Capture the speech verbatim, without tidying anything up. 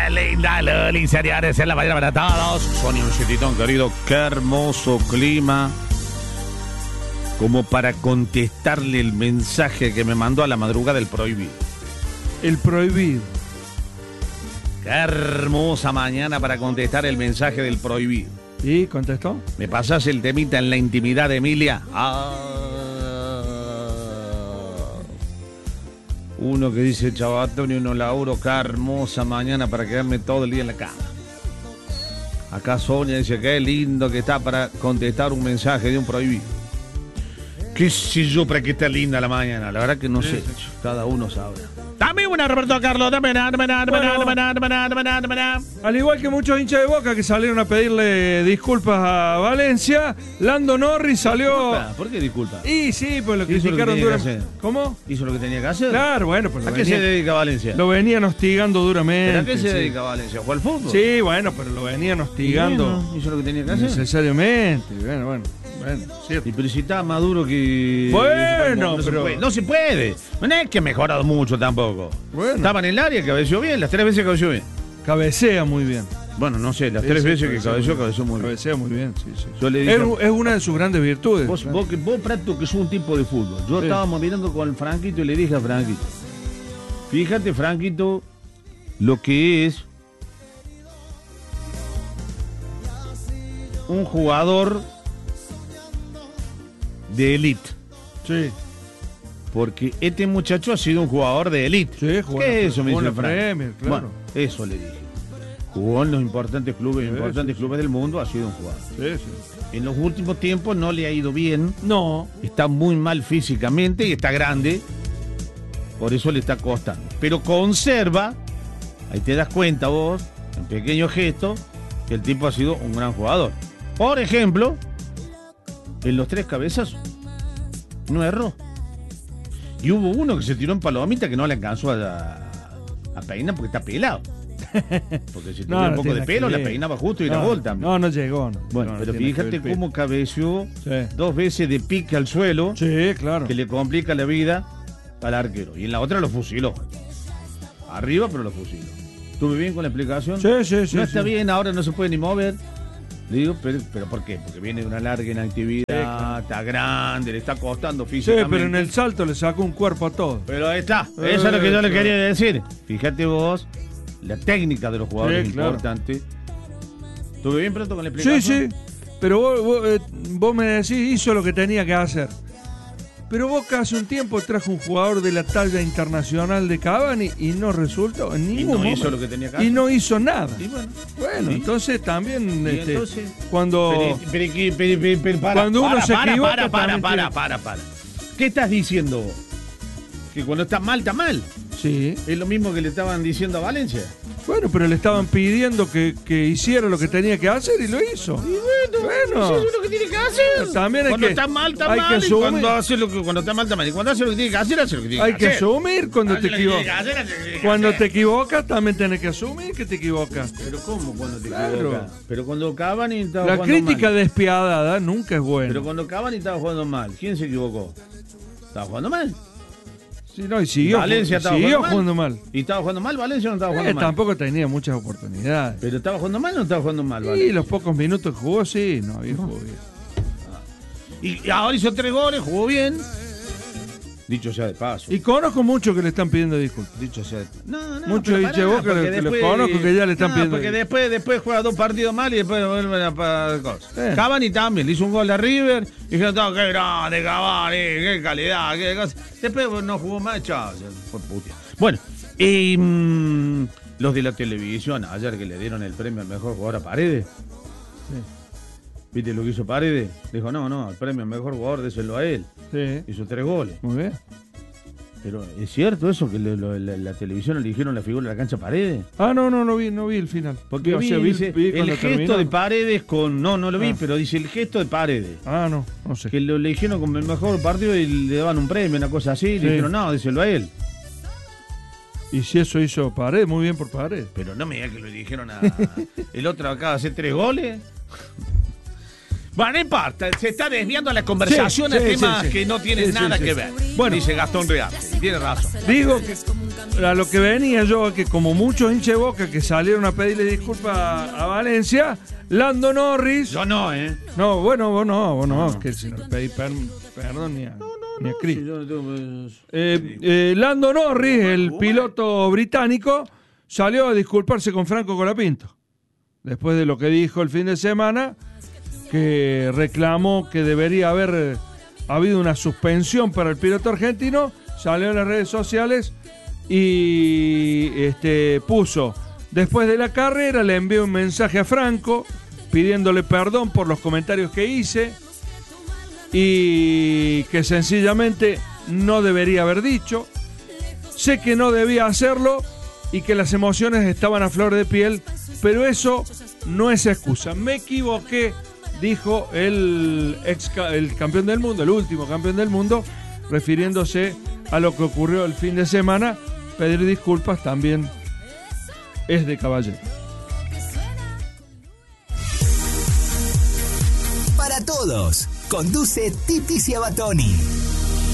qué linda Luli, señores, en la mañana para todos. Sonia, un cititón, querido, qué hermoso clima. Como para contestarle el mensaje que me mandó a la madrugada el prohibido. El prohibido. Qué hermosa mañana para contestar el mensaje del prohibido. ¿Y contestó? ¿Me pasás el temita en la intimidad, Emilia? Ah. Uno que dice, Chavo Antonio, no laburo, qué hermosa mañana para quedarme todo el día en la cama. Acá Sonia dice, qué lindo que está para contestar un mensaje de un prohibido. ¿Qué sé yo para qué está linda la mañana? La verdad que no sé, cada uno sabe. También buena, Roberto Carlos, también, también, también. Al igual que muchos hinchas de Boca que salieron a pedirle disculpas a Valencia, Lando Norris salió... Disculpa. ¿Por qué disculpa? Y sí, pues lo Hizo lo que criticaron tenía que duramente. hacer. ¿Cómo? ¿Hizo lo que tenía que hacer? Claro, bueno, pues lo ¿A qué venía- se dedica Valencia? Lo venían hostigando duramente. ¿Pero a qué se sí. dedica Valencia? ¿Juega al fútbol? Sí, bueno, pero lo venían hostigando Bueno, ¿hizo lo que tenía que hacer? necesariamente. Bueno, bueno, bueno, cierto. Y pero si está Maduro que... Bueno, no se pero- puede. No se puede. No es que ha mejorado mucho tampoco. Bueno. Estaba en el área, cabeció bien, las tres veces cabeció bien. Cabecea muy bien. Bueno, no sé, las Sí, tres sí, veces que cabecea cabeció, muy cabeció muy bien. Cabecea muy bien, sí, sí. Yo le dije... Es, es una de sus grandes virtudes. Vos, claro. vos, que- vos, Prato, que sos un tipo de fútbol. Yo Sí. estábamos mirando con Franquito y le dije a Franquito, fíjate, Franquito, lo que es un jugador de élite. Sí. Porque este muchacho ha sido un jugador de élite. Sí, jugó ¿Qué en la- es eso? Me jugó en dice la Frank. Premier, claro. Bueno, eso le dije. Jugó en los importantes clubes, Sí, importantes sí, clubes del mundo, ha sido un jugador. Sí, sí. En los últimos tiempos no le ha ido bien. No. Está muy mal físicamente y está grande. Por eso le está costando. Pero conserva, ahí te das cuenta vos, en pequeño gesto, que el tipo ha sido un gran jugador. Por ejemplo, en los tres cabezas no erró. Y hubo uno que se tiró en palomita que no le alcanzó a, a peinar porque está pelado. Porque si tuviera No, un no poco tiene de pelo, que la ver. peinaba justo y no, la gol también. No, no llegó. No. Bueno, No, no pero tiene que fíjate ver, cómo cabeció Sí. dos veces de pique al suelo, Sí, claro. que le complica la vida al arquero. Y en la otra lo fusiló. Arriba, pero lo fusiló. ¿Estuve bien con la explicación? Sí, sí, sí. no está sí. bien, ahora no se puede ni mover. Le digo, pero, pero ¿por qué? Porque viene de una larga inactividad, claro. está grande, le está costando Sí, físicamente. pero en el salto le sacó un cuerpo a todo. Pero ahí está, Eh, eso es lo que yo le claro. quería decir. Fíjate vos, la técnica de los jugadores Sí, es claro. importante. ¿Estuve bien pronto con la Sí, explicación? sí. Pero vos, vos, eh, vos me decís, hizo lo que tenía que hacer. Pero Boca hace un tiempo trajo un jugador de la talla internacional de Cavani y no resultó en Y ningún no momento. hizo lo que tenía que Y hacer. no hizo nada. Y bueno, Bueno, ¿y? entonces también ¿Y este, entonces? cuando Pero, pero, pero, pero, pero, pero, para, Cuando uno para, se para, equivoca, para, para, también para, tiene- para, para. ¿Qué estás diciendo vos? Que cuando está mal, está mal. sí, Es lo mismo que le estaban diciendo a Valencia. bueno, pero le estaban pidiendo que, que hiciera lo que tenía que hacer y lo hizo. Y bueno, Bueno. eso es lo que tiene que hacer. También hay cuando que- está mal, está hay que mal. Y asumir. cuando, hace lo que, cuando está mal, está mal. Y cuando hace lo que tiene que hacer, hace lo que tiene Hay que que hacer. asumir cuando Hace te lo que tiene que equivocas. hacer, hace lo que tiene que Cuando hacer. te equivocas, también tenés que asumir que te equivocas. Pero ¿cómo cuando te Claro. equivocas? Pero cuando Cavani estaba La jugando crítica mal. despiadada nunca es buena. Pero cuando Cavani estaba jugando mal, ¿quién se equivocó? ¿Estaba jugando mal? Sí, no, y siguió, Valencia estaba siguió jugando jugando mal. ¿Y estaba jugando mal Valencia o no estaba Eh, jugando mal? tampoco tenía muchas oportunidades. ¿Pero estaba jugando mal o no estaba jugando mal, Y Valencia? los pocos minutos que jugó, sí, no había jugado bien. Y, y ahora hizo tres goles, jugó bien. Dicho sea de paso. Y conozco muchos que le están pidiendo disculpas. Dicho sea de No, no, Muchos pero hinchas de pará, Boca porque que los conozco que ya le están no, pidiendo- porque después, después juega dos partidos mal y después vuelven a para cosas. Eh. Cavani también, le hizo un gol a River y dijeron, "No, qué grande Cavani, qué calidad, qué cosa". Después no jugó más, chao, ya fue putia. Bueno, y mm, los de la televisión, ayer que le dieron el premio al mejor jugador a Paredes. ¿Viste lo que hizo Paredes? Dijo, no, no, el premio al mejor jugador, déselo a él. Sí, Hizo tres goles. muy bien. Pero, ¿es cierto eso que le- lo- la, la televisión eligieron la figura de la cancha Paredes? Ah, no, no, no vi, no vi el final. Porque O vi, sea, vi- dice, vi el cuando gesto terminó. de Paredes con... No, no lo vi, Ah. pero dice el gesto de Paredes. Ah, no, no sé. Que lo eligieron como el mejor partido y le daban un premio, una cosa así. Y Sí. le dijeron, no, díselo a él. Y si eso hizo Paredes, muy bien por Paredes. Pero no me diga que lo eligieron a... El otro acaba de hacer tres goles. Bueno, no importa, se está desviando la conversación Sí, a sí, temas sí, sí. que no tienen Sí, sí, nada sí. que ver. Bueno. Dice Gastón Real, y tiene razón. Digo que a lo que venía yo, que como muchos hinchas de Boca que salieron a pedirle disculpas a, a Valencia, Lando Norris... Yo no, ¿eh? No, bueno, vos no, vos no, No, no. que si no le pedí per- perdón ni a, ni a Cris. Sí, yo no tengo- Eh, eh, Lando Norris, el piloto británico, salió a disculparse con Franco Colapinto. Después de lo que dijo el fin de semana, que reclamó que debería haber eh, habido una suspensión para el piloto argentino, salió en las redes sociales y este, puso, después de la carrera le envié un mensaje a Franco pidiéndole perdón por los comentarios que hice y que sencillamente no debería haber dicho. Sé que no debía hacerlo y que las emociones estaban a flor de piel, pero eso no es excusa. Me equivoqué, dijo el, ex, el campeón del mundo, el último campeón del mundo, refiriéndose a lo que ocurrió el fin de semana. Pedir disculpas también es de caballero. Para todos, conduce Titi Ciabatoni.